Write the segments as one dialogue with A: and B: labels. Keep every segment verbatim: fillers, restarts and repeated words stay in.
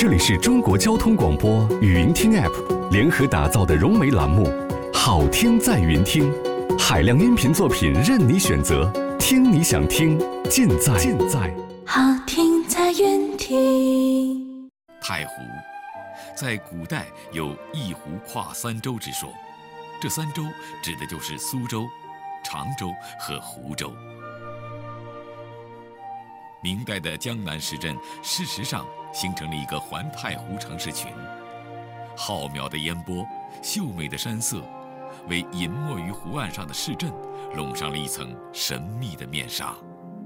A: 这里是中国交通广播语音听 App 联合打造的融媒栏目，好听在云听，海量音频作品任你选择，听你想听，尽在尽在
B: 好听在云听。
C: 太湖在古代有一湖跨三州之说，这三州指的就是苏州、常州和湖州。明代的江南市镇事实上形成了一个环太湖城市群，浩渺的烟波、秀美的山色，为隐没于湖岸上的市镇笼上了一层神秘的面纱。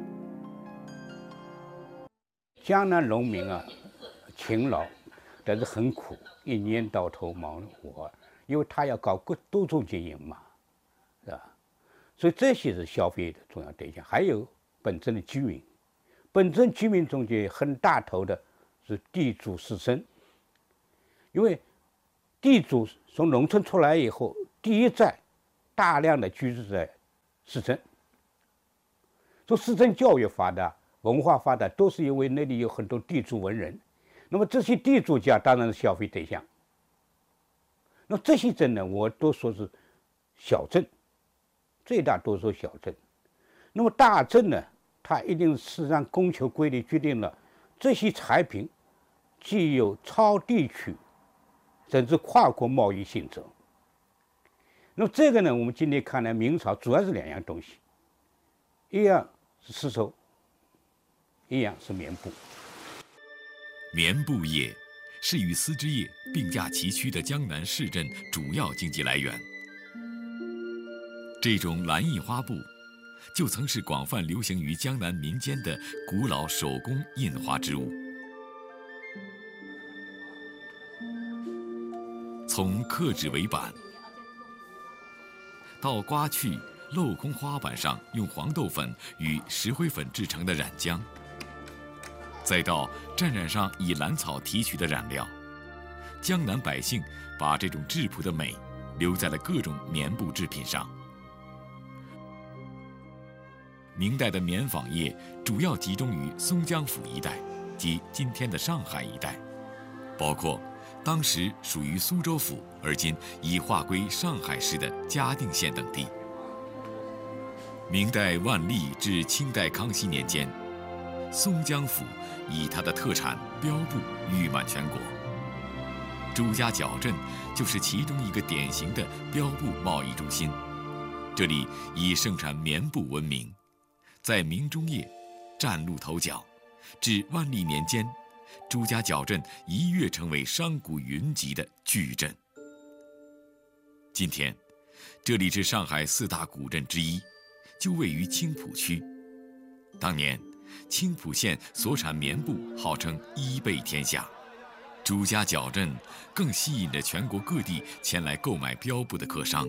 D: 江南农民啊，勤劳，但是很苦，一年到头忙活，因为他要搞各多种经营嘛，是吧？所以这些是消费的重要对象。还有本镇的居民，本镇居民中间很大头的是地主士绅，因为地主从农村出来以后，第一站大量的居住在市镇，说市镇教育发达、文化发达，都是因为那里有很多地主文人。那么这些地主家当然是消费对象。那这些镇呢，我都说是小镇，最大多数小镇。那么大镇呢，它一定是市场供求规律决定了这些产品具有超地区甚至跨国贸易性质。那么这个呢，我们今天看来，明朝主要是两样东西，一样是丝绸，一样是棉布。
C: 棉布业是与丝织业并驾齐驱的江南市镇主要经济来源。这种蓝印花布就曾是广泛流行于江南民间的古老手工印花织物。从刻制围板，到刮去镂空花板上用黄豆粉与石灰粉制成的染浆，再到蘸染上以兰草提取的染料，江南百姓把这种质朴的美留在了各种棉布制品上。明代的棉纺业主要集中于松江府一带及今天的上海一带，包括当时属于苏州府而今已划归上海市的嘉定县等地。明代万历至清代康熙年间，松江府以它的特产标布誉满全国，朱家角镇就是其中一个典型的标布贸易中心。这里以盛产棉布闻名，在明中叶崭露头角，至万历年间，朱家角镇一跃成为商贾云集的巨镇。今天，这里是上海四大古镇之一，就位于青浦区。当年，青浦县所产棉布号称一备天下，朱家角镇更吸引着全国各地前来购买标布的客商。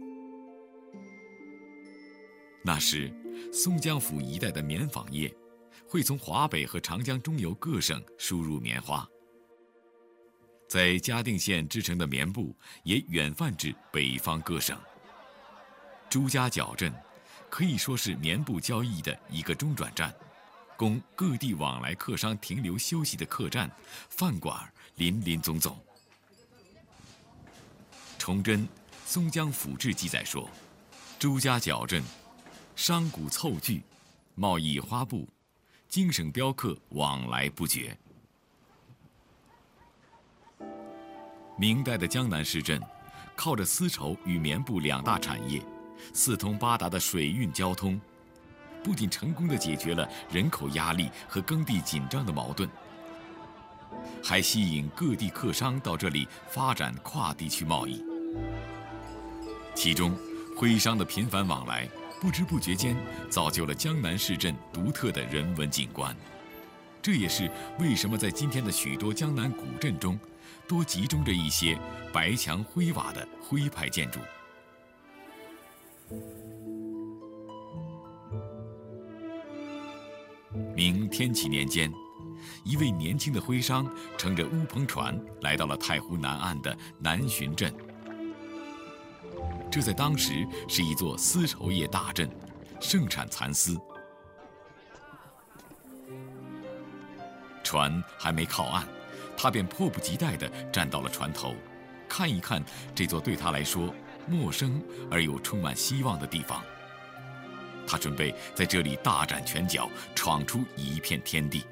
C: 那时，松江府一带的棉纺业会从华北和长江中游各省输入棉花，在嘉定县织成的棉布也远贩至北方各省。朱家角镇可以说是棉布交易的一个中转站，供各地往来客商停留休息的客栈、饭馆林林总总。崇祯《松江府志》记载说，朱家角镇商贾凑聚，贸易花布，京省镖客往来不绝。明代的江南市镇，靠着丝绸与棉布两大产业，四通八达的水运交通，不仅成功地解决了人口压力和耕地紧张的矛盾，还吸引各地客商到这里发展跨地区贸易。其中，徽商的频繁往来，不知不觉间造就了江南市镇独特的人文景观。这也是为什么在今天的许多江南古镇中，多集中着一些白墙灰瓦的徽派建筑。明天启年间，一位年轻的徽商乘着乌篷船来到了太湖南岸的南浔镇。这在当时是一座丝绸业大镇，盛产蚕丝。船还没靠岸， 他便迫不及待地站到了船头，看一看这座对他来说陌生而又充满希望的地方。他准备在这里大展拳脚，闯出一片天地。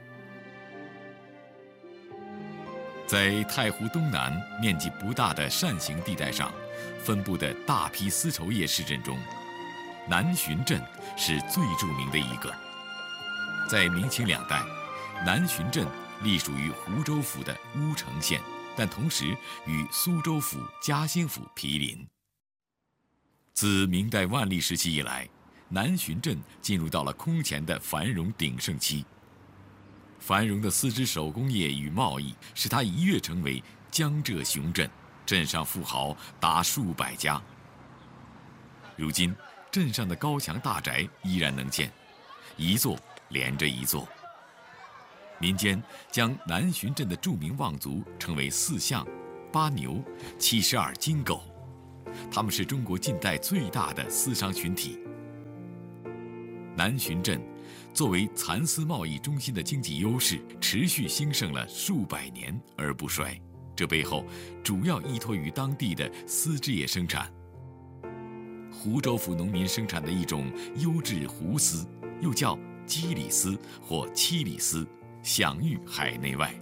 C: 在太湖东南面积不大的扇形地带上，分布的大批丝绸业市镇中，南浔镇是最著名的一个。在明清两代，南浔镇隶属于湖州府的乌城县，但同时与苏州府、嘉兴府毗邻。自明代万历时期以来，南浔镇进入到了空前的繁荣鼎盛期。繁荣的丝织手工业与贸易，使它一跃成为江浙雄镇，镇上富豪达数百家。如今，镇上的高墙大宅依然能见，一座连着一座。民间将南浔镇的著名望族称为四象、八牛、七十二金狗，他们是中国近代最大的丝商群体。南浔镇作为蚕丝贸易中心的经济优势，持续兴盛了数百年而不衰。这背后主要依托于当地的丝织业生产。湖州府农民生产的一种优质湖丝，又叫鸡里丝或七里丝，享誉海内外。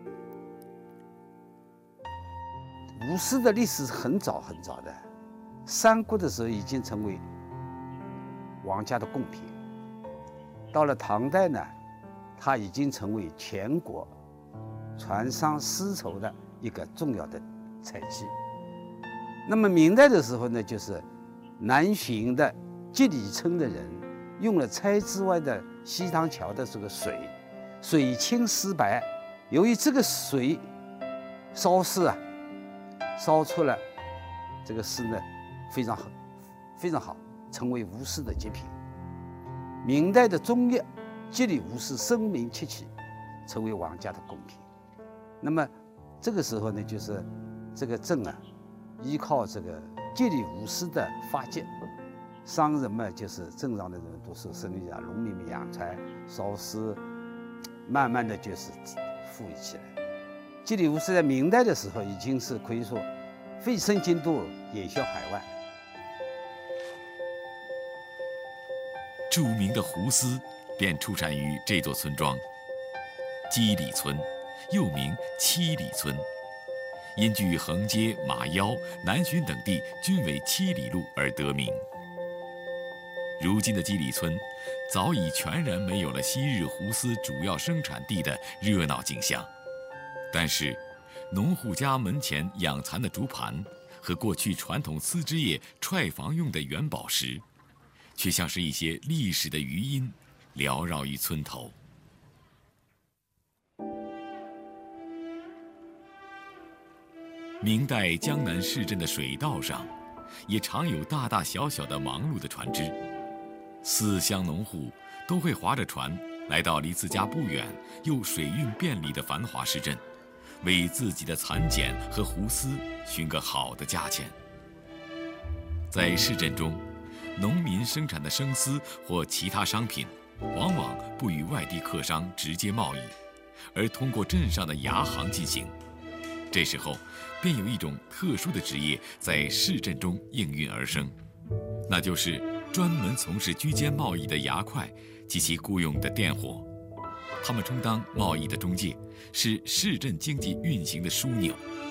E: 吴丝的历史很早很早的，三国的时候已经成为王家的贡品。到了唐代呢，它已经成为全国传商丝绸的一个重要的采集。那么明代的时候呢，就是南浔的吉里村的人用了拆之外的西塘桥的这个水，水清丝白，由于这个水烧丝啊，烧出了这个丝呢，非常好，非常好，成为吴丝的极品。明代的中叶吉里吴丝声名鹊起，成为王家的贡品。那么这个时候呢，就是这个镇啊，依靠这个吉里吴丝的发迹，商人们就是镇上的人都是生意啊，农民们养蚕烧丝，慢慢的就是富裕起来。吉里吴丝在明代的时候已经是可以说飞升京都，远销海外。
C: 著名的湖丝便出产于这座村庄——鸡里村，又名七里村，因距横街、马腰、南浔等地均为七里路而得名。如今的鸡里村，早已全然没有了昔日湖丝主要生产地的热闹景象，但是，农户家门前养蚕的竹盘和过去传统丝织业踹房用的元宝石，却像是一些历史的余音，缭绕于村头。明代江南市镇的水道上，也常有大大小小的忙碌的船只，四乡农户都会划着船来到离自家不远又水运便利的繁华市镇，为自己的蚕茧和湖丝寻个好的价钱。在市镇中，农民生产的生丝或其他商品，往往不与外地客商直接贸易，而通过镇上的牙行进行。这时候，便有一种特殊的职业在市镇中应运而生，那就是专门从事居间贸易的牙快及其雇用的佃户。他们充当贸易的中介，是市镇经济运行的枢纽。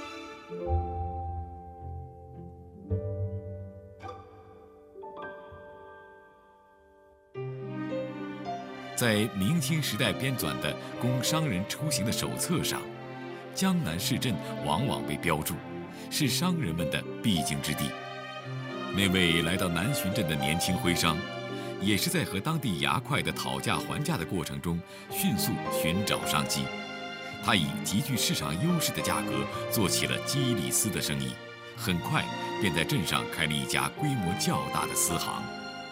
C: 在明清时代编纂的供商人出行的手册上，江南市镇往往被标注，是商人们的必经之地。那位来到南浔镇的年轻徽商，也是在和当地牙快的讨价还价的过程中，迅速寻找商机。他以极具市场优势的价格做起了鸡里丝的生意，很快便在镇上开了一家规模较大的丝行。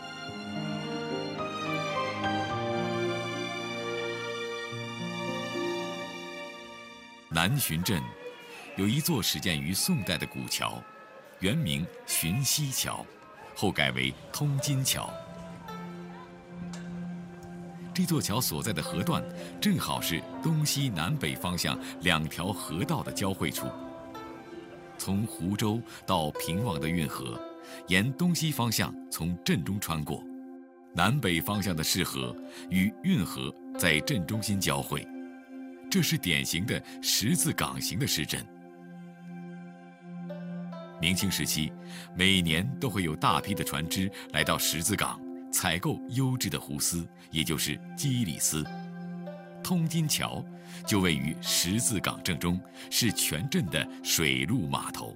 C: 南浔镇有一座始建于宋代的古桥，原名浔溪桥，后改为通津桥。 这座桥所在的河段正好是东西南北方向两条河道的交汇处。从湖州到平望的运河，沿东西方向从镇中穿过，南北方向的市河与运河在镇中心交汇，这是典型的十字港型的市镇。明清时期，每年都会有大批的船只来到十字港采购优质的湖丝，也就是基里丝。通津桥就位于十字港正中，是全镇的水陆码头。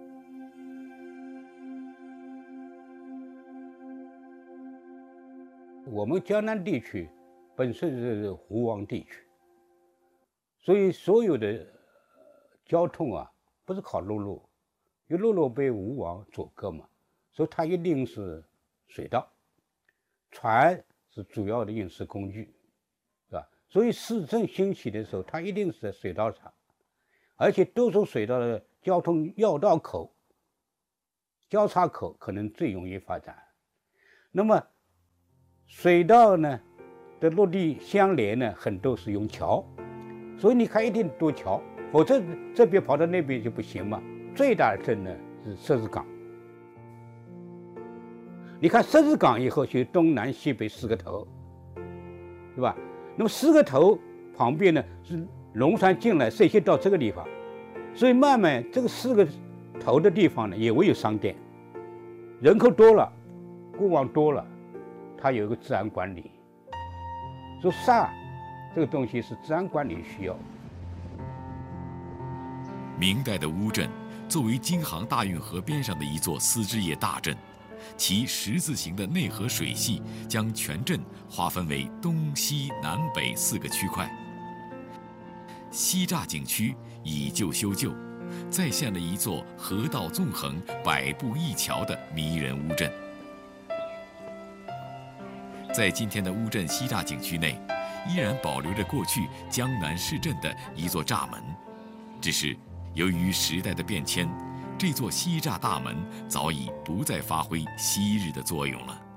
D: 我们江南地区本身是湖湾地区，所以所有的交通啊不是靠陆路，因为陆路被湖湾阻隔嘛，所以它一定是水道，船是主要的运输工具，是吧？所以市政兴起的时候，它一定是在水道上，而且多数水道的交通要道口、交叉口可能最容易发展。那么水道呢的陆地相连呢，很多是用桥，所以你看一定多桥，否则这边跑到那边就不行嘛。最大的镇呢是十字港，你看十字港以后就东南西北四个头，对吧？那么四个头旁边呢是龙船进来这些到这个地方，所以慢慢这个四个头的地方呢也会有商店，人口多了，过往多了，它有一个治安管理。说煞这个东西是治安管理需要。
C: 明代的乌镇作为京杭大运河边上的一座丝织业大镇，其十字形的内河水系将全镇划分为东西南北四个区块。西栅景区以旧修旧，再现了一座河道纵横、百步一桥的迷人乌镇。在今天的乌镇西栅景区内，依然保留着过去江南市镇的一座栅门，只是由于时代的变迁，这座西栅大门早已不再发挥昔日的作用了。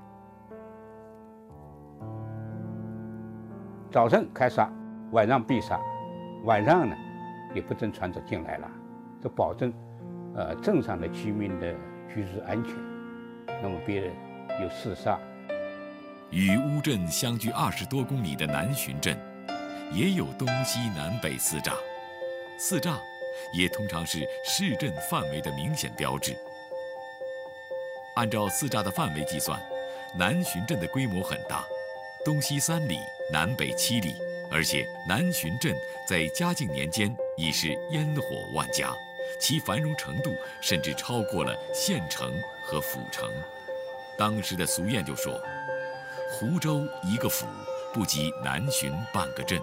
D: 早晨开闸，晚上闭闸，晚上呢也不准船只进来了，这保证呃镇上的居民的居住安全。那么别人有四煞。
C: 与乌镇相距二十多公里的南浔镇，也有东西南北四栅，四栅也通常是市镇范围的明显标志。按照四栅的范围计算，南浔镇的规模很大，东西三里，南北七里，而且南浔镇在嘉靖年间已是烟火万家，其繁荣程度甚至超过了县城和府城。当时的俗谚就说，湖州一个府，不及南浔半个镇。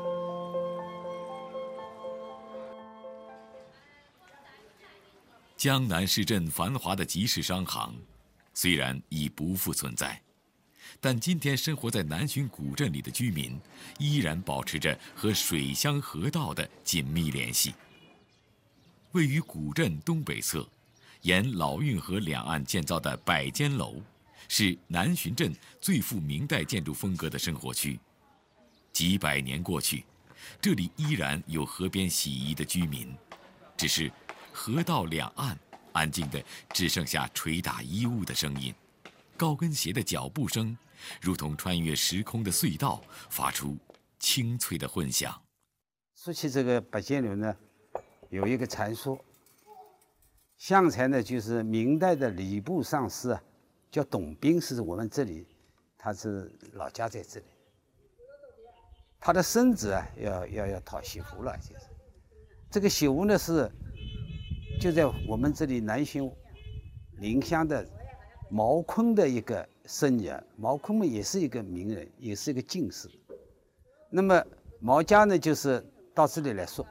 C: 江南市镇繁华的集市商行，虽然已不复存在，但今天生活在南浔古镇里的居民，依然保持着和水乡河道的紧密联系。位于古镇东北侧，沿老运河两岸建造的百间楼，是南浔镇最富明代建筑风格的生活区。几百年过去，这里依然有河边洗衣的居民，只是河道两岸安静的只剩下捶打衣物的声音，高跟鞋的脚步声如同穿越时空的隧道，发出清脆的混响。
E: 说起这个百间楼呢，有一个传说，相传呢就是明代的礼部尚书啊，叫董彬，是我们这里，他是老家在这里。他的孙子啊，要要要讨媳妇了，就是这个媳妇呢是就在我们这里南浔临湘的毛坤的一个孙女儿。毛坤嘛也是一个名人，也是一个进士。那么毛家呢就是到这里来说，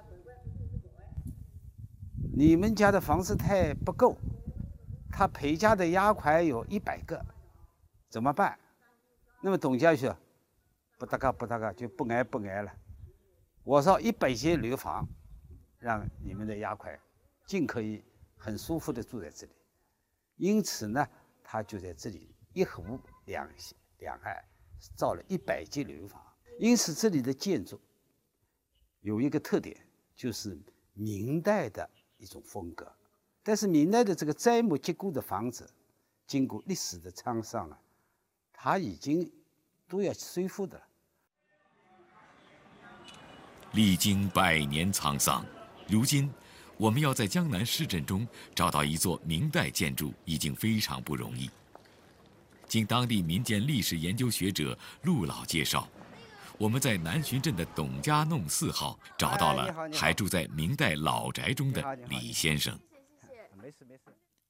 E: 你们家的房子太不够，他陪嫁的丫鬟有一百个，怎么办？那么董家说不大嘎不大嘎，就不挨不挨了。我说一百间楼房，让你们的丫鬟尽可以很舒服的住在这里。因此呢，他就在这里一湖两两岸造了一百间楼房。 因此这里的建筑有一个特点，就是明代的一种风格。但是明代的这个摘木结构的房子，经过历史的沧桑啊，它已经都要修复的了。
C: 历经百年沧桑，如今我们要在江南市镇中找到一座明代建筑，已经非常不容易。经当地民间历史研究学者陆老介绍，我们在南浔镇的董家弄四号找到了还住在明代老宅中的李先生。
F: 谢谢。
E: 没事没事。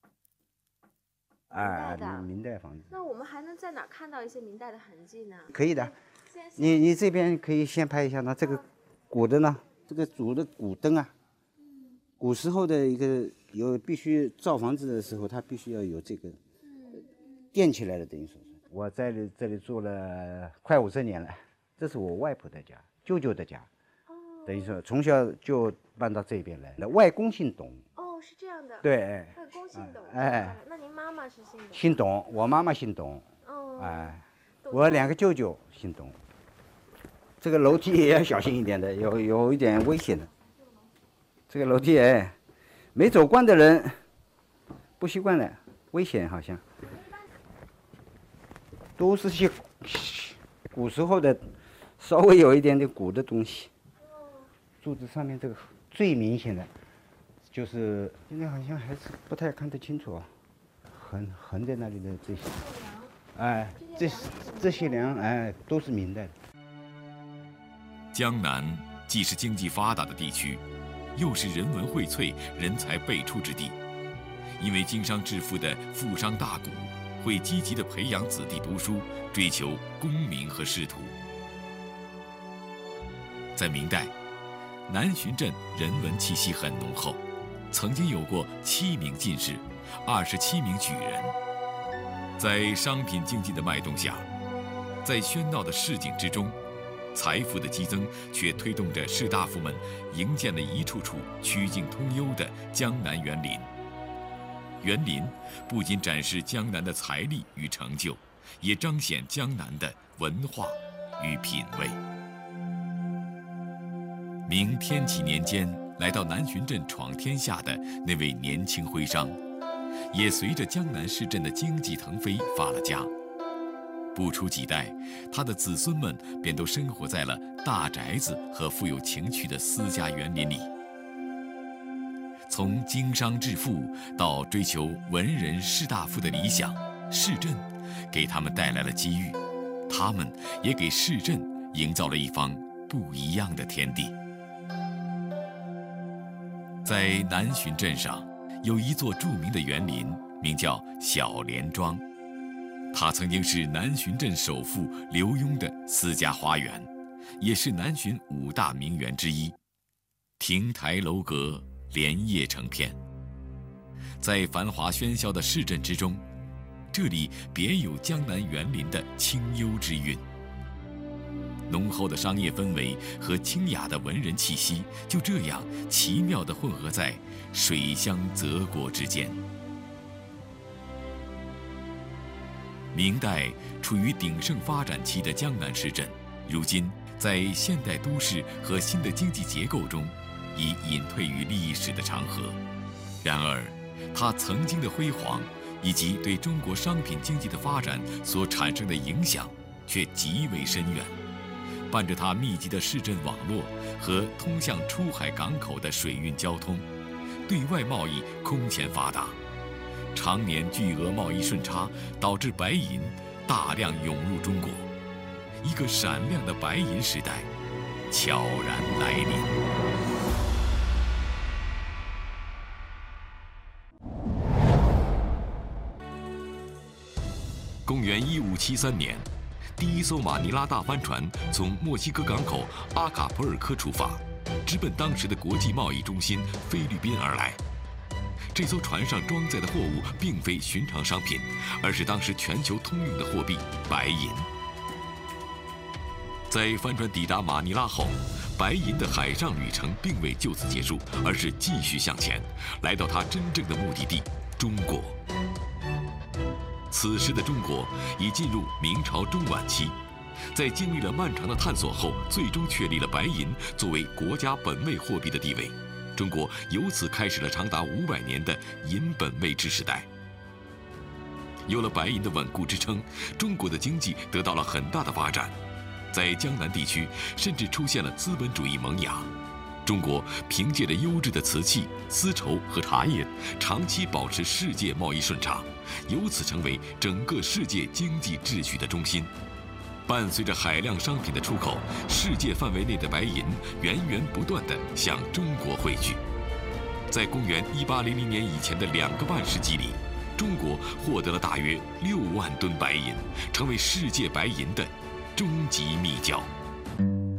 F: 哎，
G: 明代房子。
F: 那我们还能在哪儿看到一些明代的痕迹呢？
G: 可以的，你你这边可以先拍一下呢，这个古的呢，这个主的古灯啊，古时候的一个有必须造房子的时候，它必须要有这个垫起来的，等于说是。我在这里住了快五十年了，这是我外婆的家，舅舅的家，等于说从小就搬到这边来了。外公姓董。
F: 哦，是这样的。
G: 对，哎。
F: 外公姓董。
G: 哎。
F: 那您妈妈是姓董？
G: 姓董，我妈妈姓董。
F: 哦。
G: 哎，我两个舅舅姓董。这个楼梯也要小心一点的，有有一点危险的。这个楼梯哎，没走惯的人不习惯的，危险好像。都是些古时候的，稍微有一点点古的东西。柱子上面这个最明显的，就是现在好像还是不太看得清楚啊，横横在那里的这些，哎，这这些梁哎都是明代的。
C: 江南既是经济发达的地区，又是人文荟萃、人才辈出之地。因为经商致富的富商大贾会积极地培养子弟读书，追求功名和仕途。在明代，南浔镇人文气息很浓厚，曾经有过七名进士、二十七名举人。在商品经济的脉动下，在喧闹的市井之中，财富的激增却推动着士大夫们营建了一处处曲径通幽的江南园林。园林不仅展示江南的财力与成就，也彰显江南的文化与品味。明天启年间来到南浔镇闯天下的那位年轻徽商，也随着江南市镇的经济腾飞发了家。不出几代，他的子孙们便都生活在了大宅子和富有情趣的私家园林里。从经商致富到追求文人士大夫的理想，市镇给他们带来了机遇，他们也给市镇营造了一方不一样的天地。在南浔镇上，有一座著名的园林，名叫小莲庄。它曾经是南浔镇首富刘墉的私家花园，也是南浔五大名园之一，亭台楼阁，连叶成片。在繁华喧嚣的市镇之中，这里别有江南园林的清幽之韵。浓厚的商业氛围和清雅的文人气息，就这样奇妙地混合在水乡泽国之间。明代处于鼎盛发展期的江南市镇，如今在现代都市和新的经济结构中，已隐退于历史的长河。然而，它曾经的辉煌，以及对中国商品经济的发展所产生的影响，却极为深远。伴着它密集的市镇网络和通向出海港口的水运交通，对外贸易空前发达。常年巨额贸易顺差导致白银大量涌入中国，一个闪亮的白银时代悄然来临。公元一五七三年，第一艘马尼拉大帆船从墨西哥港口阿卡普尔科出发，直奔当时的国际贸易中心菲律宾而来。这艘船上装载的货物并非寻常商品，而是当时全球通用的货币白银。在帆船抵达马尼拉后，白银的海上旅程并未就此结束，而是继续向前，来到它真正的目的地——中国。此时的中国已进入明朝中晚期， 在经历了漫长的探索后，最终确立了白银作为国家本位货币的地位。中国由此开始了长达五百年的银本位制时代。有了白银的稳固支撑，中国的经济得到了很大的发展。在江南地区，甚至出现了资本主义萌芽。中国凭借着优质的瓷器、丝绸和茶叶，长期保持世界贸易顺畅，由此成为整个世界经济秩序的中心。伴随着海量商品的出口，世界范围内的白银源源不断地向中国汇聚。在公元一八零零年以前的两个半世纪里，中国获得了大约六万吨白银，成为世界白银的终极密钥。